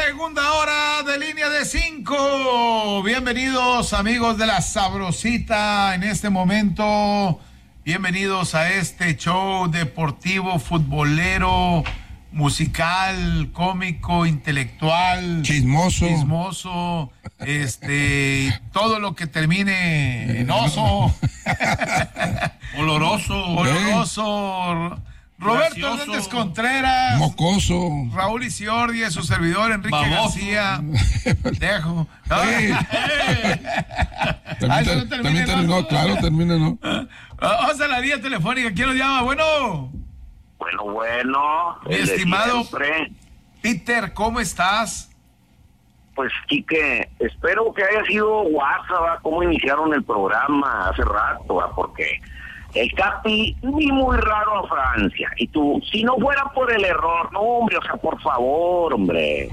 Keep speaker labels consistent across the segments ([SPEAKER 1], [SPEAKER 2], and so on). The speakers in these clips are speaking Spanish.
[SPEAKER 1] Segunda hora de Línea de 5. Bienvenidos, amigos de La Sabrosita, en este momento. Bienvenidos a este show deportivo, futbolero, musical, cómico, intelectual, chismoso, todo lo que termine en oso, oloroso. Roberto
[SPEAKER 2] gracioso,
[SPEAKER 1] Hernández Contreras,
[SPEAKER 3] mocoso,
[SPEAKER 1] Raúl Isiordia, su servidor Enrique
[SPEAKER 2] baboso.
[SPEAKER 1] García. Dejo.
[SPEAKER 3] También terminó, claro, termina, ¿no?
[SPEAKER 1] Vamos a la línea telefónica. ¿Quién nos llama? Bueno.
[SPEAKER 4] Bueno.
[SPEAKER 1] Mi estimado Peter, ¿cómo estás?
[SPEAKER 4] Pues, Quique, espero que haya sido WhatsApp, cómo iniciaron el programa hace rato, porque el Capi ni muy raro a Francia. Y tú, si no fuera por el error, no, hombre, o sea, por favor, hombre.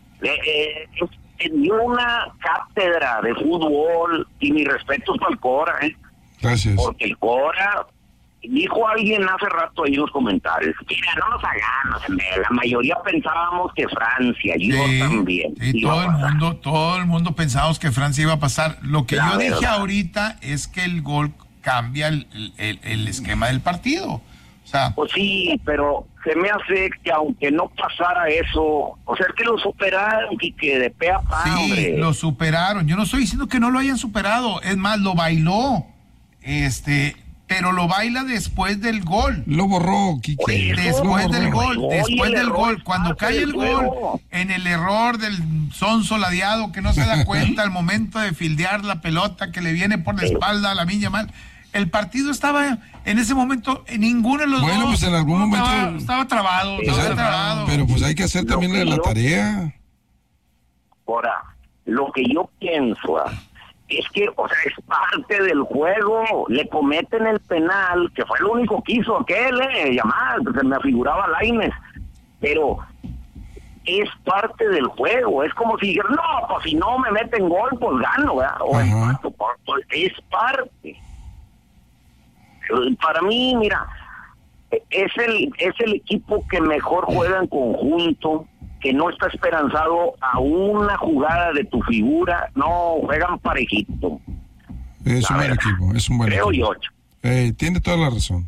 [SPEAKER 4] Dio una cátedra de fútbol y mis respetos para el Cora,
[SPEAKER 3] Gracias.
[SPEAKER 4] Porque el Cora, dijo alguien hace rato ahí en los comentarios, mira, no nos hagamos, la mayoría pensábamos que Francia, yo también.
[SPEAKER 1] Sí, todo el mundo pensábamos que Francia iba a pasar. Lo que yo dije ahorita es que el gol cambia el esquema del partido. O sea,
[SPEAKER 4] pues sí, pero se me hace que aunque no pasara eso, o sea, es que lo superaron y que de pe a pa,
[SPEAKER 1] sí,
[SPEAKER 4] hombre.
[SPEAKER 1] Lo superaron. Yo no estoy diciendo que no lo hayan superado, es más, lo bailó, pero lo baila después del gol.
[SPEAKER 3] Lo borró, Quique.
[SPEAKER 1] Después del gol, cuando cae el gol,
[SPEAKER 4] juego.
[SPEAKER 1] en el error del sonso ladeado que no se da cuenta al momento de fildear la pelota que le viene por la espalda a Lamine Yamal. El partido estaba en ese momento, en ninguno de los dos.
[SPEAKER 3] Bueno, pues en algún momento
[SPEAKER 1] estaba trabado.
[SPEAKER 3] Pero pues hay que hacer también la tarea.
[SPEAKER 4] Ahora, lo que yo pienso es que, o sea, es parte del juego. Le cometen el penal, que fue lo único que hizo aquel, Yamal, se me afiguraba Lainez. Pero es parte del juego. Es como si dijeran, no, pues si no me meten gol, pues gano, ¿verdad? O empato, pues, es parte. Para mí, mira, es el equipo que mejor juega en conjunto, que no está esperanzado a una jugada de tu figura, no, juegan parejito.
[SPEAKER 3] Es un buen equipo, es un buen
[SPEAKER 4] creo
[SPEAKER 3] equipo.
[SPEAKER 4] Yo.
[SPEAKER 3] Tiene toda la razón.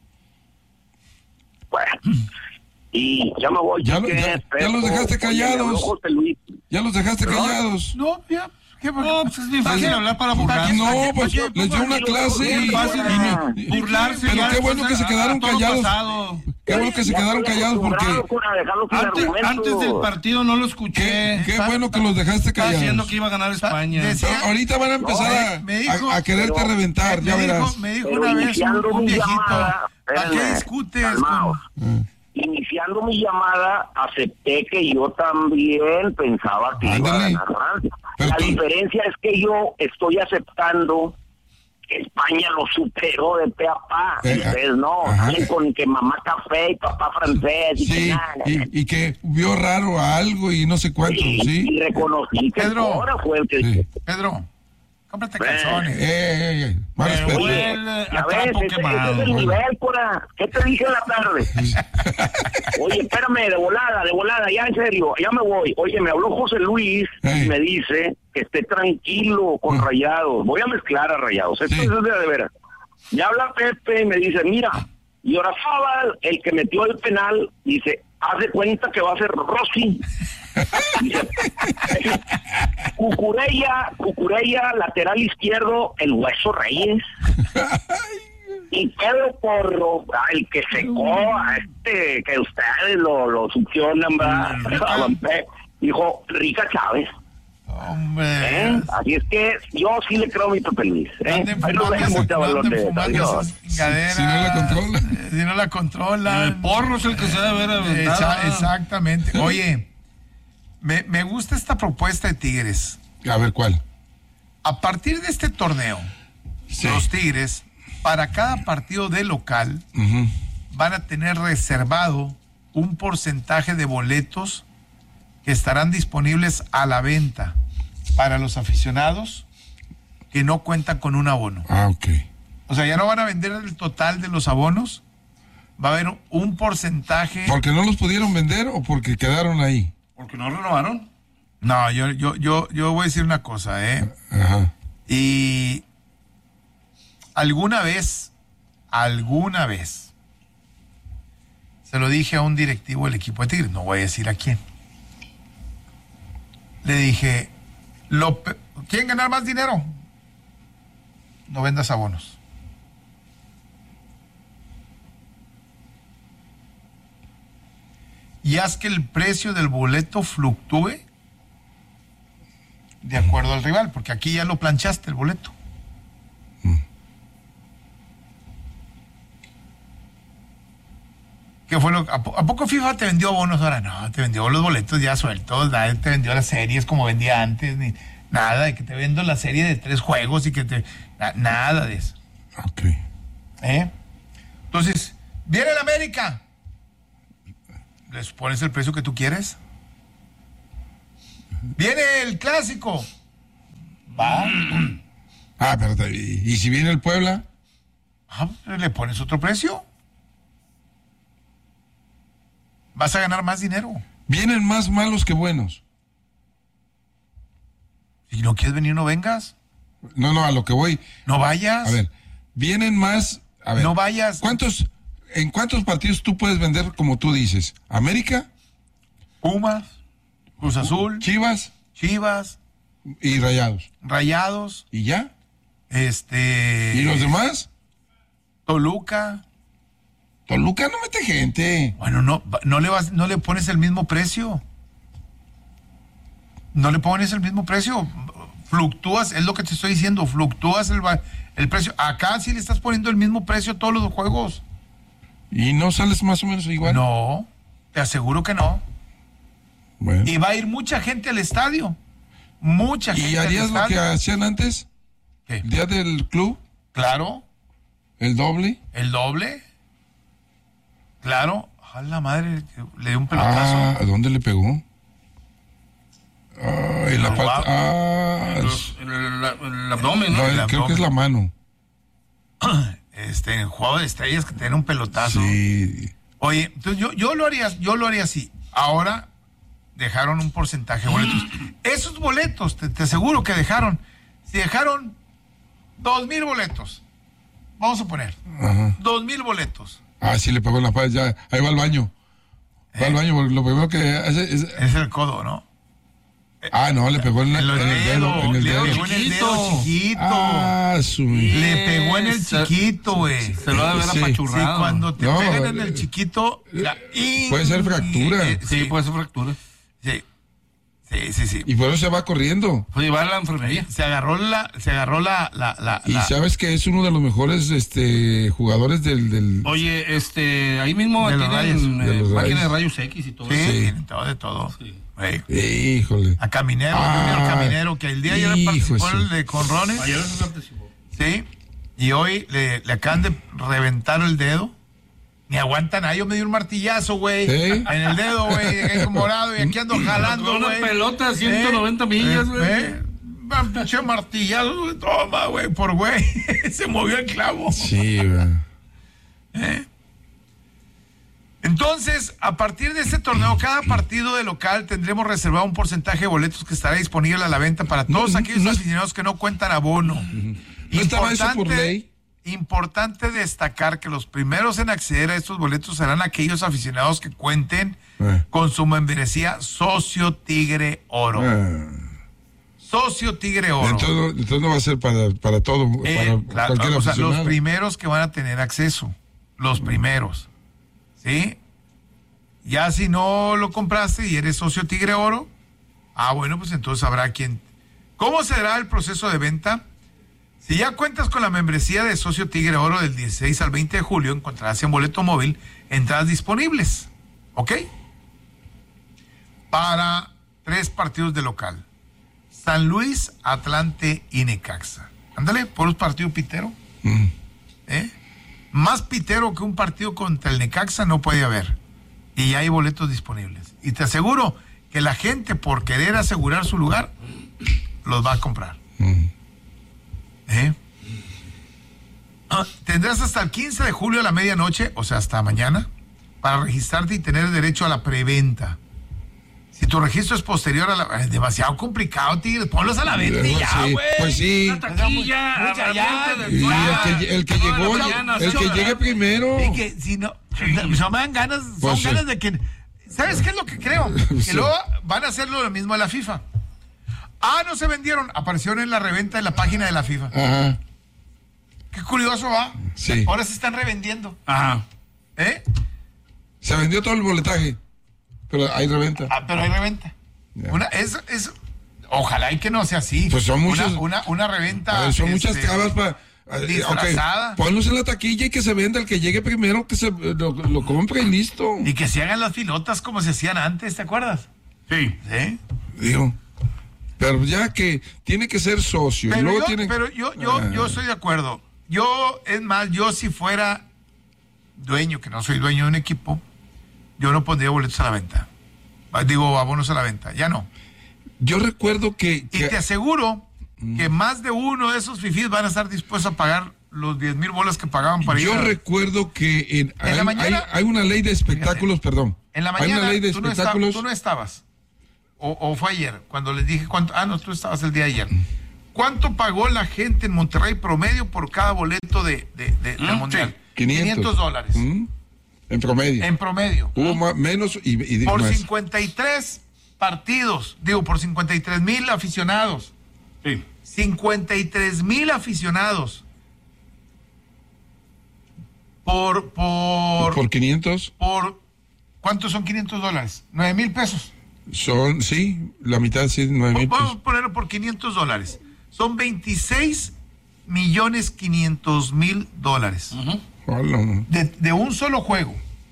[SPEAKER 4] Bueno, y ya me voy.
[SPEAKER 3] Ya los dejaste callados. Ya los dejaste callados.
[SPEAKER 1] No, ya.
[SPEAKER 2] Pues es bien fácil hablar para burlarse.
[SPEAKER 3] No, pues les dio una clase y
[SPEAKER 2] burlarse.
[SPEAKER 3] Pero qué bueno que se quedaron callados. Qué bueno que se quedaron callados porque
[SPEAKER 2] antes del partido no lo escuché.
[SPEAKER 3] Qué bueno que los dejaste
[SPEAKER 2] Estaba
[SPEAKER 3] callados.
[SPEAKER 2] diciendo que iba a ganar España.
[SPEAKER 3] Ahorita van a empezar a quererte reventar, ya verás.
[SPEAKER 1] Me dijo una vez un viejito, ¿para qué discutes?
[SPEAKER 4] Iniciando mi llamada, acepté que yo también pensaba que iba a ganar Francia. La diferencia es que yo estoy aceptando que España lo superó de pe a pa. Ustedes no, salen con que mamá café y papá francés.
[SPEAKER 3] Sí, y que vio raro a algo y no sé cuánto, ¿sí?
[SPEAKER 4] Y reconocí que ahora fue el que...
[SPEAKER 3] Sí.
[SPEAKER 1] Pedro, cómprate calzones.
[SPEAKER 3] Más respeto.
[SPEAKER 4] Ya ves, ese es el nivel, Cora. ¿Qué te dije en la tarde? Oye, espérame, de volada, ya en serio, ya me voy. Oye, me habló José Luis y me dice que esté tranquilo con Rayados. Voy a mezclar a Rayados. Esto es de veras. Me habla Pepe y me dice, mira, y Orazábal, el que metió el penal, dice, haz de cuenta que va a ser Rossi. Dice, Cucurella, lateral izquierdo, el Hueso Reyes. Y Pedro Porro, el que secó a que ustedes lo succionan, ¿verdad? Dijo Rica Chávez.
[SPEAKER 1] Hombre.
[SPEAKER 4] Así es que yo sí le creo a mi Pepe Luis. Ahí nos vemos, chavalones. Adiós.
[SPEAKER 1] Si no la controla.
[SPEAKER 2] El Porro es el que se debe haber aventado.
[SPEAKER 1] Exactamente. Oye, me gusta esta propuesta de Tigres.
[SPEAKER 3] A ver, ¿cuál?
[SPEAKER 1] A partir de este torneo, los Tigres, para cada partido de local, van a tener reservado un porcentaje de boletos que estarán disponibles a la venta para los aficionados que no cuentan con un abono.
[SPEAKER 3] Ok.
[SPEAKER 1] O sea, ya no van a vender el total de los abonos, va a haber un porcentaje.
[SPEAKER 3] ¿Porque no los pudieron vender o porque quedaron ahí?
[SPEAKER 2] Porque no renovaron.
[SPEAKER 1] No, yo voy a decir una cosa,
[SPEAKER 3] Ajá.
[SPEAKER 1] Y alguna vez, se lo dije a un directivo del equipo de Tigres, no voy a decir a quién. Le dije, ¿quieren ganar más dinero? No vendas abonos. Y haz que el precio del boleto fluctúe de acuerdo al rival, porque aquí ya lo planchaste el boleto. ¿Qué fue ¿A poco FIFA te vendió bonos ahora? No, te vendió los boletos ya sueltos, te vendió las series como vendía antes, ni nada de que te vendo la serie de 3 juegos y que nada de eso.
[SPEAKER 3] Ok.
[SPEAKER 1] Entonces, viene el América. ¿Les pones el precio que tú quieres? Viene el clásico. Va.
[SPEAKER 3] Pero ¿y si viene el Puebla?
[SPEAKER 1] ¿Le pones otro precio? Vas a ganar más dinero.
[SPEAKER 3] Vienen más malos que buenos.
[SPEAKER 1] Si no quieres venir, no vengas.
[SPEAKER 3] No, a lo que voy.
[SPEAKER 1] No vayas.
[SPEAKER 3] A ver, vienen más. A ver,
[SPEAKER 1] no vayas.
[SPEAKER 3] ¿En cuántos partidos tú puedes vender como tú dices? ¿América?
[SPEAKER 1] Pumas, Cruz Azul,
[SPEAKER 3] Chivas y Rayados. ¿Y ya? ¿Y los demás?
[SPEAKER 1] Toluca
[SPEAKER 3] no mete gente.
[SPEAKER 1] Bueno, no le pones el mismo precio. No le pones el mismo precio. Fluctúas, es lo que te estoy diciendo, fluctúas el precio. Acá sí le estás poniendo el mismo precio a todos los juegos.
[SPEAKER 3] ¿Y no sales más o menos igual?
[SPEAKER 1] No, te aseguro que no.
[SPEAKER 3] Bueno.
[SPEAKER 1] Y va a ir mucha gente al estadio. Mucha gente.
[SPEAKER 3] ¿Y harías lo que hacían antes?
[SPEAKER 1] ¿Qué?
[SPEAKER 3] ¿El día del club?
[SPEAKER 1] Claro.
[SPEAKER 3] ¿El doble?
[SPEAKER 1] Claro. A la madre, le dio un pelotazo.
[SPEAKER 3] ¿A dónde le pegó? En la parte.
[SPEAKER 2] En el abdomen, ¿no?
[SPEAKER 3] Creo que es la mano.
[SPEAKER 1] En Juego de Estrellas que tiene un pelotazo.
[SPEAKER 3] Sí.
[SPEAKER 1] Oye, entonces yo lo haría así. Ahora dejaron un porcentaje de boletos. Esos boletos, te aseguro que si dejaron 2,000 boletos, vamos a poner, 2,000 boletos.
[SPEAKER 3] Sí, le pegó en la paz, ya, ahí va al baño. Va al baño, porque lo primero que hace
[SPEAKER 1] es el codo, ¿no?
[SPEAKER 3] No, le pegó en el dedo. En el dedo
[SPEAKER 1] chiquito.
[SPEAKER 3] Le
[SPEAKER 1] pegó en el chiquito, güey.
[SPEAKER 2] Se lo ha de haber apachurrado.
[SPEAKER 1] Sí, cuando te pegan en el chiquito.
[SPEAKER 3] Puede ser fractura.
[SPEAKER 2] Sí, puede ser fractura.
[SPEAKER 1] Sí.
[SPEAKER 3] Y por eso se va corriendo.
[SPEAKER 2] Pues va a la enfermería.
[SPEAKER 1] Se agarró la.
[SPEAKER 3] Y sabes que es uno de los mejores jugadores del.
[SPEAKER 2] Oye, ahí mismo tienen máquinas de rayos X y todo.
[SPEAKER 1] Sí, de todo. Sí.
[SPEAKER 3] Híjole.
[SPEAKER 1] A Caminero, Caminero, que el día ayer participó con Rones.
[SPEAKER 2] Ayer se participó.
[SPEAKER 1] Sí. Y hoy le acaban de reventar el dedo. Ni aguantan nada. Yo me di un martillazo, güey. En el dedo, güey. Morado. Y aquí ando jalando, güey.
[SPEAKER 2] Una pelota de 190 millas, güey.
[SPEAKER 1] Un pinche martillazo, güey. Toma, güey. Por güey. Se movió el clavo.
[SPEAKER 3] Sí, güey.
[SPEAKER 1] Entonces, a partir de este torneo, cada partido de local tendremos reservado un porcentaje de boletos que estará disponible a la venta para todos aquellos aficionados que no cuentan abono.
[SPEAKER 3] ¿No estaba eso por ley?
[SPEAKER 1] Importante destacar que los primeros en acceder a estos boletos serán aquellos aficionados que cuenten con su membresía Socio Tigre Oro. Socio Tigre Oro.
[SPEAKER 3] Entonces no va a ser para todo, para cualquier aficionado.
[SPEAKER 1] O sea, los primeros que van a tener acceso. Los primeros. ¿Sí? Ya si no lo compraste y eres Socio Tigre Oro, bueno, pues entonces habrá quien. ¿Cómo será el proceso de venta? Si ya cuentas con la membresía de Socio Tigre Oro del 16 al 20 de julio, encontrarás en boleto móvil entradas disponibles. ¿Ok? Para 3 partidos de local. San Luis, Atlante y Necaxa. Ándale, por un partido pitero. Más pitero que un partido contra el Necaxa no puede haber. Y ya hay boletos disponibles. Y te aseguro que la gente, por querer asegurar su lugar, los va a comprar. Tendrás hasta el 15 de julio a la medianoche, o sea, hasta mañana, para registrarte y tener derecho a la preventa. Si tu registro es posterior a la... Es demasiado complicado, Tigres. Ponlos a la venta y ya, güey.
[SPEAKER 3] Pues sí.
[SPEAKER 2] Una taquilla,
[SPEAKER 3] el que llegó, el que llegue primero.
[SPEAKER 1] Y que si no me dan ganas, son ganas de que... ¿Sabes qué es lo que creo? Que luego van a hacer lo mismo a la FIFA. No se vendieron. Aparecieron en la reventa de la página de la FIFA.
[SPEAKER 3] Ajá.
[SPEAKER 1] Qué curioso, ¿va?
[SPEAKER 3] Sí.
[SPEAKER 1] Ahora se están revendiendo.
[SPEAKER 2] Ajá.
[SPEAKER 3] Se vendió todo el boletaje. Pero hay reventa.
[SPEAKER 1] Pero hay reventa. Ojalá y que no sea así.
[SPEAKER 3] Pues son muchas.
[SPEAKER 1] Una reventa.
[SPEAKER 3] Son muchas trabas para.
[SPEAKER 1] Disfrazada.
[SPEAKER 3] Okay. Ponlos en la taquilla y que se venda el que llegue primero, que se lo compre y listo.
[SPEAKER 1] Y que se hagan las filotas como se hacían antes, ¿te acuerdas?
[SPEAKER 2] Sí.
[SPEAKER 3] Digo. Pero ya que tiene que ser socio.
[SPEAKER 1] Pero yo estoy de acuerdo. Es más, yo si fuera dueño, que no soy dueño de un equipo, yo no pondría boletos a la venta. Digo, abonos a la venta, ya no.
[SPEAKER 3] Yo recuerdo que...
[SPEAKER 1] Y te aseguro que más de uno de esos fifís van a estar dispuestos a pagar los 10,000 bolas que pagaban para ir.
[SPEAKER 3] Yo recuerdo que hay una ley de espectáculos, perdón.
[SPEAKER 1] En la mañana
[SPEAKER 3] hay una ley de espectáculos.
[SPEAKER 1] Tú no estabas. O fue ayer, cuando les dije cuánto. No, tú estabas el día de ayer. ¿Cuánto pagó la gente en Monterrey promedio por cada boleto del Mundial?
[SPEAKER 3] Sí, $500. En promedio.
[SPEAKER 1] En promedio.
[SPEAKER 3] Hubo menos y
[SPEAKER 1] por
[SPEAKER 3] más.
[SPEAKER 1] 53 partidos, por 53,000 aficionados.
[SPEAKER 2] Sí.
[SPEAKER 1] 53,000 aficionados. Por
[SPEAKER 3] 500.
[SPEAKER 1] ¿Cuántos son $500? 9,000 pesos.
[SPEAKER 3] Son, sí, la mitad, sí, 9,000 pesos.
[SPEAKER 1] Vamos a ponerlo por $500. Son $26,500,000. De un solo juego.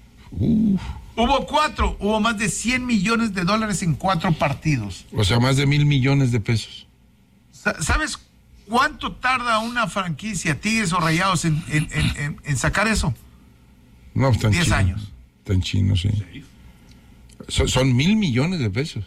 [SPEAKER 1] Hubo más de $100 millones en 4 partidos.
[SPEAKER 3] O sea, más de 1,000 millones de pesos.
[SPEAKER 1] ¿Sabes cuánto tarda una franquicia, Tigres o Rayados, en sacar eso?
[SPEAKER 3] No, tan
[SPEAKER 1] 10 años.
[SPEAKER 3] Tan chino, sí. Son 1,000 millones de pesos.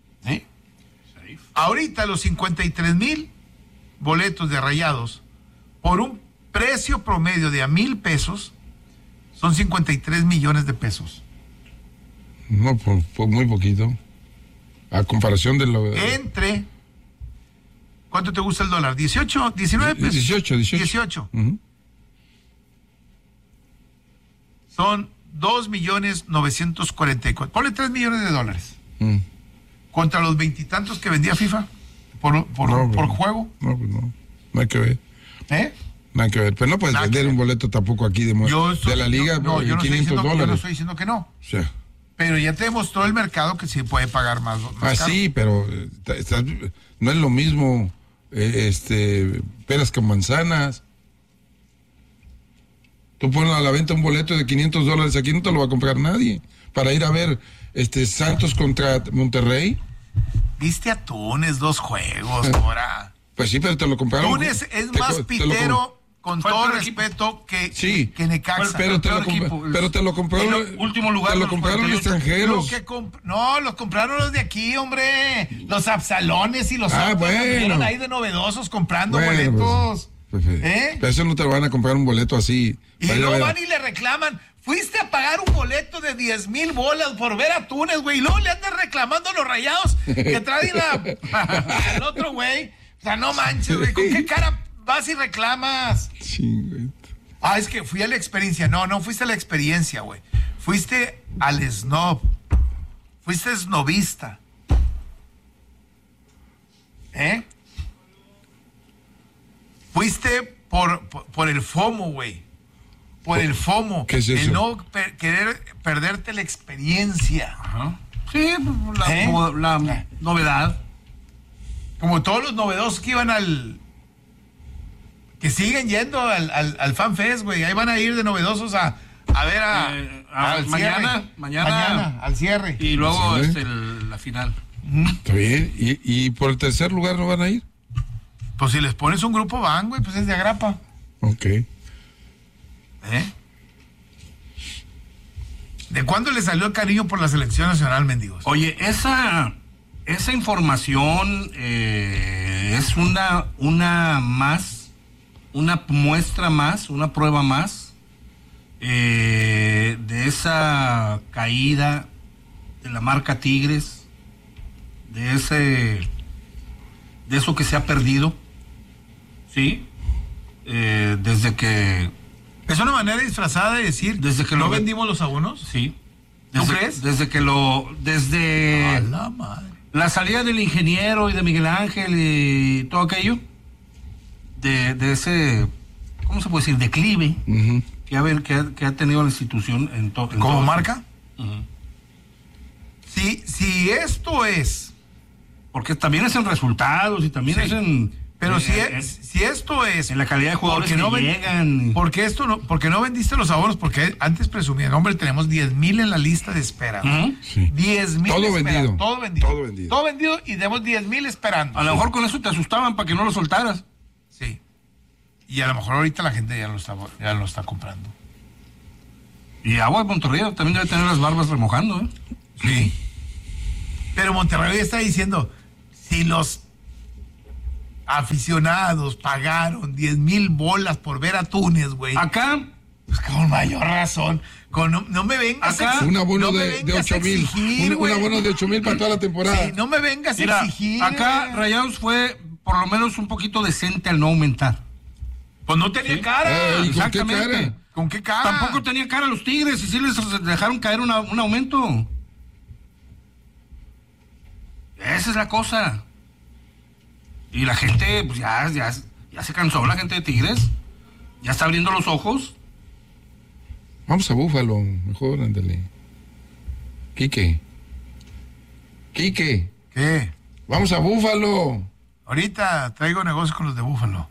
[SPEAKER 1] Ahorita los 53,000 boletos de Rayados, por un precio promedio de $1,000 pesos, son 53 millones de pesos.
[SPEAKER 3] No, por muy poquito. A comparación de lo...
[SPEAKER 1] ¿Cuánto te gusta el dólar? ¿18? ¿19 pesos?
[SPEAKER 3] 18. Uh-huh.
[SPEAKER 1] Son 2,944,000. Ponle $3 millones. Contra los 20 y tantos que vendía FIFA por juego.
[SPEAKER 3] No, pues no. No hay que ver. No hay que ver. Pero no puedes vender un boleto tampoco aquí de la liga por $500.
[SPEAKER 1] Yo no estoy diciendo que no.
[SPEAKER 3] Sí.
[SPEAKER 1] Pero ya te demostró el mercado que sí puede pagar más caro.
[SPEAKER 3] Sí, pero no es lo mismo peras con manzanas. Tú pones a la venta un boleto de $500, aquí no te lo va a comprar nadie. Para ir a ver Santos contra Monterrey.
[SPEAKER 1] Viste a Túnez 2 juegos, ahora.
[SPEAKER 3] Pues sí, pero te lo compraron.
[SPEAKER 1] Túnez es más pitero, con todo respeto, que Necaxa.
[SPEAKER 3] Pero te lo compraron.
[SPEAKER 2] En último lugar.
[SPEAKER 3] Te lo compraron extranjeros.
[SPEAKER 1] Los compraron los de aquí, hombre. Los Absalones y los
[SPEAKER 3] bueno.
[SPEAKER 1] ahí de novedosos comprando boletos.
[SPEAKER 3] Pero eso no te lo van a comprar un boleto así.
[SPEAKER 1] Y luego van y le reclaman. Fuiste a pagar un boleto de 10,000 bolas por ver a Túnez, güey. Y luego le andan reclamando a los Rayados que traen al otro güey. O sea, no manches, güey. ¿Con qué cara vas y reclamas?
[SPEAKER 3] Sí, güey.
[SPEAKER 1] Es que fui a la experiencia. No fuiste a la experiencia, güey. Fuiste al snob. Fuiste snobista. Fuiste por el FOMO, güey. Por el FOMO.
[SPEAKER 3] ¿Qué es eso?
[SPEAKER 1] El no querer perderte la experiencia.
[SPEAKER 2] Ajá. Sí, la novedad.
[SPEAKER 1] Como todos los novedosos que iban que siguen yendo al FanFest, güey. Ahí van a ir de novedosos a ver al mañana al cierre.
[SPEAKER 2] Y luego la final.
[SPEAKER 3] Está bien. ¿Y por el tercer lugar no van a ir?
[SPEAKER 1] Pues si les pones un grupo van, güey, pues es de agrapa.
[SPEAKER 3] Ok.
[SPEAKER 1] ¿De cuándo le salió el cariño por la selección nacional, mendigos?
[SPEAKER 2] Oye, esa información es una muestra más, una prueba más de esa caída de la marca Tigres de eso que se ha perdido, ¿sí? Desde que...
[SPEAKER 1] ¿Es una manera disfrazada de decir
[SPEAKER 2] desde que
[SPEAKER 1] no vendimos los abonos?
[SPEAKER 2] Sí.
[SPEAKER 1] ¿Tú crees?
[SPEAKER 2] Desde
[SPEAKER 1] ¡A la madre!
[SPEAKER 2] La salida del ingeniero y de Miguel Ángel y todo aquello, de ese, ¿cómo se puede decir? Declive que ha tenido la institución en todo.
[SPEAKER 1] ¿Como marca? Si esto es...
[SPEAKER 2] Porque también es en resultados y también es en...
[SPEAKER 1] Pero si esto es...
[SPEAKER 2] En la calidad de jugadores que llegan...
[SPEAKER 1] Porque no vendiste los abonos, porque antes presumían, hombre, tenemos 10,000 en la lista de espera.
[SPEAKER 3] Sí.
[SPEAKER 1] 10,000
[SPEAKER 3] todo
[SPEAKER 1] vendido.
[SPEAKER 3] Todo vendido
[SPEAKER 1] Y tenemos 10,000 esperando.
[SPEAKER 2] A lo mejor con eso te asustaban para que no lo soltaras.
[SPEAKER 1] Sí. Y a lo mejor ahorita la gente ya lo está comprando.
[SPEAKER 2] Y Agua de Monterrey también debe tener las barbas remojando, ¿eh?
[SPEAKER 1] Sí. Pero Monterrey está diciendo, si los aficionados pagaron 10,000 bolas por ver a Túnez, güey.
[SPEAKER 2] Acá,
[SPEAKER 1] pues con mayor razón. No me vengas
[SPEAKER 2] acá,
[SPEAKER 3] un abono de 8,000. Un abono de 8,000 para toda la temporada.
[SPEAKER 1] Sí, no me vengas a exigir.
[SPEAKER 2] Acá Rayados fue por lo menos un poquito decente al no aumentar.
[SPEAKER 1] Pues no tenía cara.
[SPEAKER 2] Exactamente.
[SPEAKER 1] ¿Con qué cara?
[SPEAKER 2] Tampoco tenía cara los Tigres y sí les dejaron caer un aumento. Esa es la cosa. Y la gente, pues ya se cansó, la gente de Tigres. Ya está abriendo los ojos.
[SPEAKER 3] Vamos a Búfalo, mejor, ándale. Quique.
[SPEAKER 1] ¿Qué?
[SPEAKER 3] Vamos a Búfalo.
[SPEAKER 1] Ahorita traigo negocios con los de Búfalo.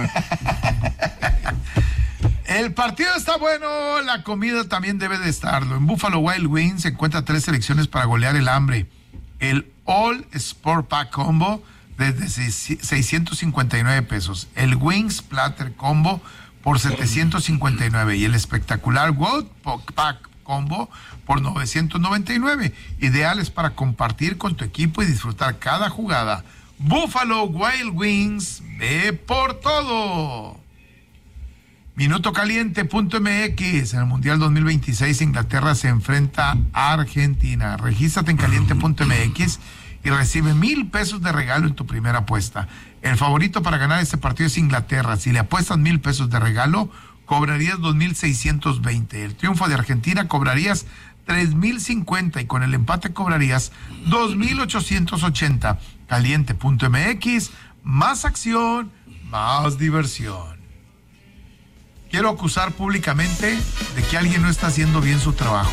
[SPEAKER 1] El partido está bueno, la comida también debe de estarlo. En Buffalo Wild Wings se encuentra 3 selecciones para golear el hambre. El All Sport Pack Combo desde 659 pesos. El Wings Platter Combo por 759. Y el espectacular World Pack Combo por 999. Ideales para compartir con tu equipo y disfrutar cada jugada. Buffalo Wild Wings, ve por todo. Minutocaliente.mx. En el Mundial 2026 Inglaterra se enfrenta a Argentina. Regístrate en caliente.mx y recibe 1,000 pesos de regalo en tu primera apuesta. El favorito para ganar este partido es Inglaterra. Si le apuestas 1,000 pesos de regalo, cobrarías 2,620. El triunfo de Argentina cobrarías 3,050 y con el empate cobrarías 2,880. Caliente.mx, más acción, más diversión. Quiero acusar públicamente de que alguien no está haciendo bien su trabajo.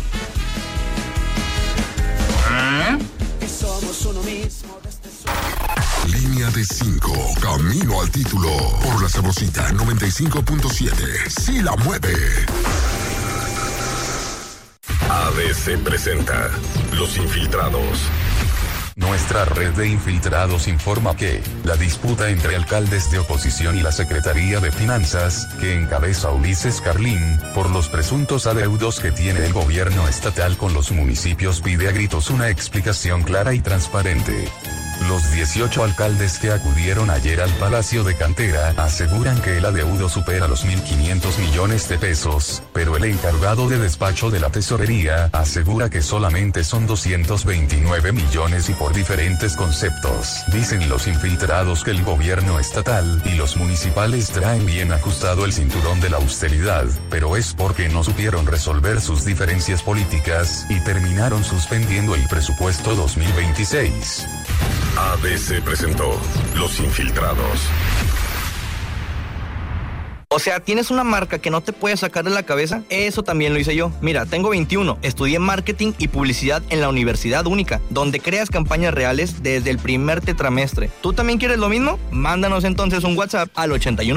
[SPEAKER 5] Línea de 5, camino al título, por la Sabrosita 95.7, sí la mueve. ABC presenta Los Infiltrados.
[SPEAKER 6] Nuestra red de infiltrados informa que la disputa entre alcaldes de oposición y la Secretaría de Finanzas, que encabeza Ulises Carlín, por los presuntos adeudos que tiene el gobierno estatal con los municipios, pide a gritos una explicación clara y transparente. Los 18 alcaldes que acudieron ayer al Palacio de Cantera aseguran que el adeudo supera los 1,500 millones de pesos, pero el encargado de despacho de la tesorería asegura que solamente son 229 millones y por diferentes conceptos. Dicen los infiltrados que el gobierno estatal y los municipales traen bien ajustado el cinturón de la austeridad, pero es porque no supieron resolver sus diferencias políticas y terminaron suspendiendo el presupuesto 2026.
[SPEAKER 5] ABC presentó Los Infiltrados.
[SPEAKER 7] O sea, ¿tienes una marca que no te puedes sacar de la cabeza? Eso también lo hice yo. Mira, tengo 21, estudié marketing y publicidad en la Universidad Única, donde creas campañas reales desde el primer tetramestre. ¿Tú también quieres lo mismo? Mándanos entonces un WhatsApp al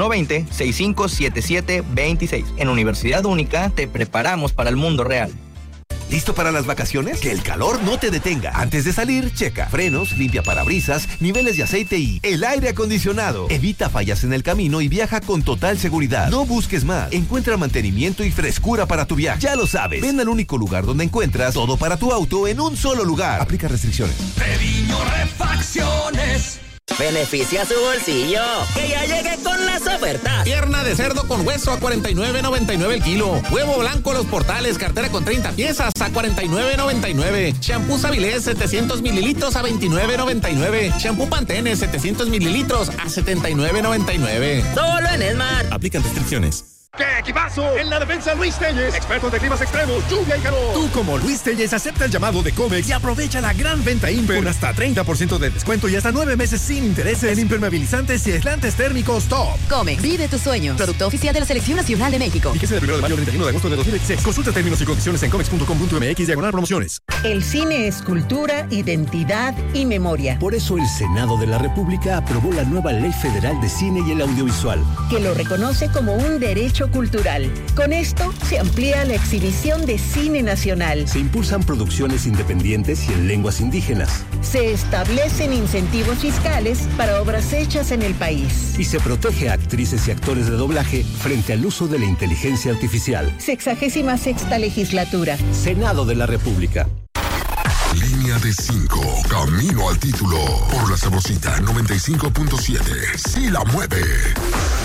[SPEAKER 7] 8120-657726. En Universidad Única te preparamos para el mundo real.
[SPEAKER 8] ¿Listo para las vacaciones? Que el calor no te detenga. Antes de salir, checa frenos, limpia parabrisas, niveles de aceite y el aire acondicionado. Evita fallas en el camino y viaja con total seguridad. No busques más. Encuentra mantenimiento y frescura para tu viaje. Ya lo sabes. Ven al único lugar donde encuentras todo para tu auto en un solo lugar. Aplica restricciones.
[SPEAKER 9] Treviño Refacciones. beneficia su bolsillo. Que ya llegue con las ofertas.
[SPEAKER 10] Pierna de cerdo con hueso a $49.99 el kilo. Huevo blanco Los Portales, cartera con 30 piezas a $49.99. Shampoo Savilés 700 mililitros a $29.99. Shampoo Pantene 700 mililitros a $79.99.
[SPEAKER 9] Solo en Smart.
[SPEAKER 10] Aplican restricciones.
[SPEAKER 11] ¡Qué equipazo! En la defensa Luis Telles, expertos de climas extremos, lluvia y calor. Tú como Luis Telles acepta el llamado de Comex y aprovecha la gran venta Imper con hasta 30% de descuento y hasta 9 meses sin intereses en impermeabilizantes y aislantes térmicos top.
[SPEAKER 12] Comex, vive tus sueños. Producto oficial de la Selección Nacional de México.
[SPEAKER 11] Fíjese del 1 de mayo al 31 de agosto de 2016. Consulta términos y condiciones en comex.com.mx/promociones.
[SPEAKER 13] El cine es cultura, identidad y memoria.
[SPEAKER 14] Por eso el Senado de la República aprobó la nueva Ley Federal de Cine y el Audiovisual,
[SPEAKER 13] que lo reconoce como un derecho cultural. Con esto se amplía la exhibición de cine nacional.
[SPEAKER 14] Se impulsan producciones independientes y en lenguas indígenas.
[SPEAKER 13] Se establecen incentivos fiscales para obras hechas en el país.
[SPEAKER 14] Y se protege a actrices y actores de doblaje frente al uso de la inteligencia artificial.
[SPEAKER 13] 66ª legislatura.
[SPEAKER 14] Senado de la República.
[SPEAKER 5] Línea de 5, camino al título. Por la Sabrosita 95.7. Sí la mueve.